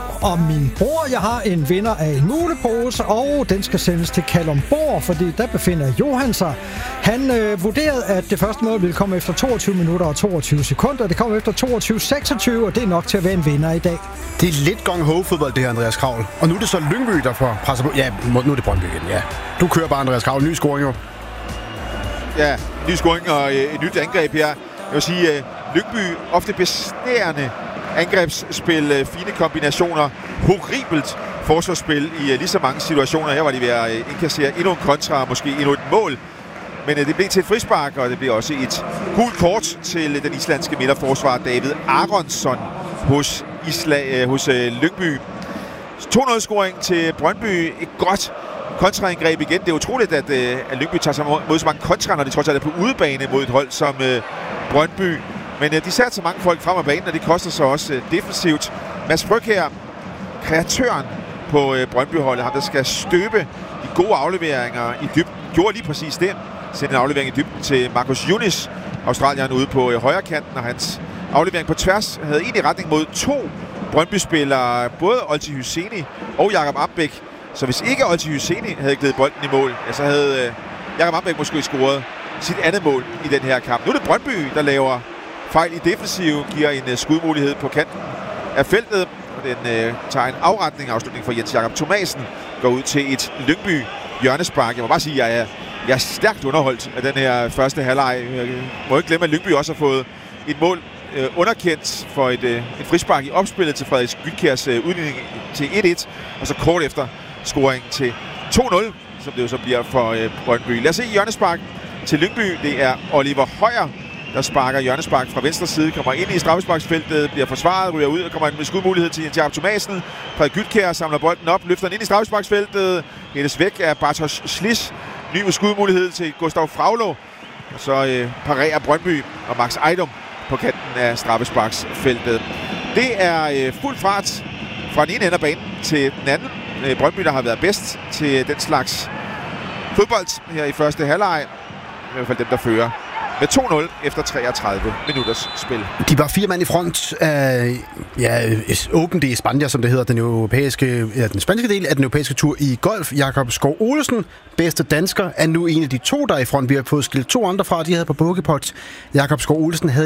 om min bror. Jeg har en vinder af en mulepose, og den skal sendes til Kalundborg, fordi der befinder Johan sig. Han vurderede, at det første mål ville komme efter 22 minutter og 22 sekunder. Det kommer efter 22.26, og det er nok til at være en vinder i dag. Det er lidt gong-ho-fodbold, det her, Andreas Kravl. Og nu er det så Lyngby, der får presser på. Ja, nu er det Brøndby igen, ja. Du kører bare, Andreas Kravl. Ny scoring jo. Ja, ny scoring og et nyt angreb her. Jeg vil sige, Lyngby ofte bestærende angrebsspil, fine kombinationer, horribelt forsvarsspil i lige så mange situationer. Her var de ved at indkassere endnu en kontra, måske endnu et mål. Men det blev til et frispark, og det blev også et gult kort til den islandske midterforsvar David Aronsson hos Lyngby. 2-0-scoring til Brøndby. Et godt kontraangreb igen. Det er utroligt, at Lyngby tager sig mod så mange kontra, når de trods alt er på udebane mod et hold som Brøndby. Men de satte så mange folk frem af banen, og det koster så også defensivt. Mads Fryg her, kreatøren på Brøndby-holdet, ham der skal støbe de gode afleveringer i dybden, gjorde lige præcis det. Sendte en aflevering i dybden til Marcus Yunis, australieren ude på højre kanten, og hans aflevering på tværs havde egentlig retning mod to Brøndby-spillere, både Olti Hyseni og Jakob Ambæk. Så hvis ikke Olti Hyseni havde glædet bolden i mål, så havde Jakob Ambæk måske scoret sit andet mål i den her kamp. Nu er det Brøndby, der laver fejl i defensiv, giver en skudmulighed på kanten af feltet, og den tager en afslutning for Jens Jakob Thomasen, går ud til et Lyngby hjørnespark. Jeg må bare sige, at jeg er stærkt underholdt af den her første halvleg. Jeg må ikke glemme, at Lyngby også har fået et mål underkendt for et frispark i opspillet til Frederik Gytkjærs udligning til 1-1, og så kort efter scoring til 2-0, som det jo så bliver for Brøndby. Lad os se hjørnespark til Lyngby. Det er Oliver Højer, der sparker hjørnespark fra venstre side, kommer ind i straffesparksfeltet, bliver forsvaret, ryger ud og kommer ind med skudmulighed til Jens Jakob Thomasen. Frederik Gytkjær samler bolden op, løfter den ind i straffesparksfeltet, hældes væk af Bartosz Slis. Ny med skudmulighed til Gustav Fraulo, og så parerer Brøndby og Max Ejdom på kanten af straffesparksfeltet. Det er fuld fart fra den ene ende af banen til den anden. Brøndby, der har været bedst til den slags fodbold her i første halvleg. I hvert fald dem, der fører med 2-0 efter 33 minutters spil. De var 4 mand i front af Open de España, som det hedder, den spanske del af den europæiske tur i golf. Jakob Skov Olsen, bedste dansker, er nu en af de to, der er i front. Vi har fået skilt 2 andre fra, de havde på Bogepot. Jakob Skov Olsen havde